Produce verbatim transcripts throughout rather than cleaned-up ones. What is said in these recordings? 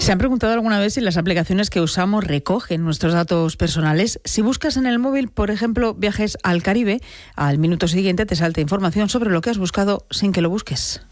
¿Se han preguntado alguna vez si las aplicaciones que usamos recogen nuestros datos personales? Si buscas en el móvil, por ejemplo, viajes al Caribe, al minuto siguiente te salta información sobre lo que has buscado sin que lo busques.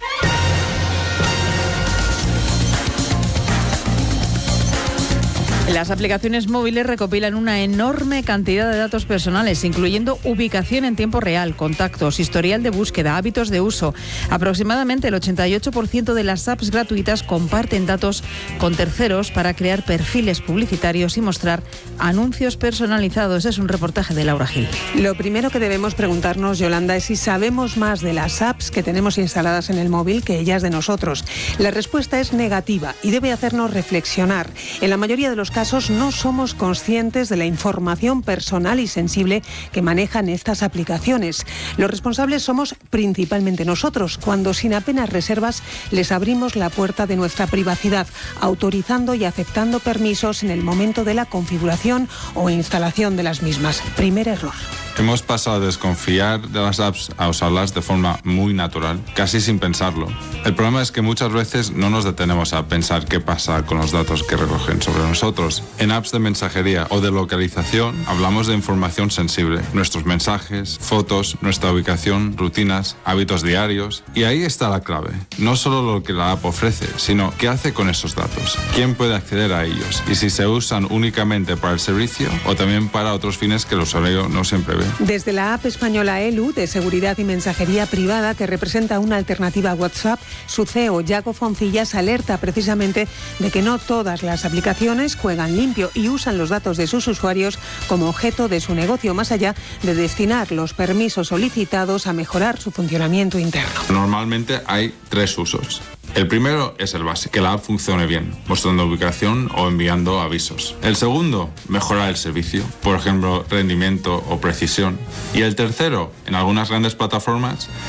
Las aplicaciones móviles recopilan una enorme cantidad de datos personales, incluyendo ubicación en tiempo real, contactos, historial de búsqueda, hábitos de uso. Aproximadamente el ochenta y ocho por ciento de las apps gratuitas comparten datos con terceros para crear perfiles publicitarios y mostrar anuncios personalizados. Es un reportaje de Laura Gil. Lo primero que debemos preguntarnos, Yolanda, es si sabemos más de las apps que tenemos instaladas en el móvil que ellas de nosotros. La respuesta es negativa y debe hacernos reflexionar. En la mayoría de los casos no somos conscientes de la información personal y sensible que manejan estas aplicaciones. Los responsables somos principalmente nosotros, cuando sin apenas reservas les abrimos la puerta de nuestra privacidad, autorizando y aceptando permisos en el momento de la configuración o instalación de las mismas. Primer error. Hemos pasado a desconfiar de las apps a usarlas de forma muy natural, casi sin pensarlo. El problema es que muchas veces no nos detenemos a pensar qué pasa con los datos que recogen sobre nosotros. En apps de mensajería o de localización hablamos de información sensible, nuestros mensajes, fotos, nuestra ubicación, rutinas, hábitos diarios. Y ahí está la clave. No solo lo que la app ofrece, sino qué hace con esos datos, quién puede acceder a ellos y si se usan únicamente para el servicio o también para otros fines que el usuario no siempre ve. Desde la app española Elu, de seguridad y mensajería privada, que representa una alternativa a WhatsApp, su C E O, Yago Foncillas, alerta precisamente de que no todas las aplicaciones juegan limpio y usan los datos de sus usuarios como objeto de su negocio, más allá de destinar los permisos solicitados a mejorar su funcionamiento interno. Normalmente hay tres usos. El primero es el básico, que la app funcione bien, mostrando ubicación o enviando avisos. El segundo, mejorar el servicio, por ejemplo, rendimiento o precisión. Y el tercero, en algunas grandes plataformas,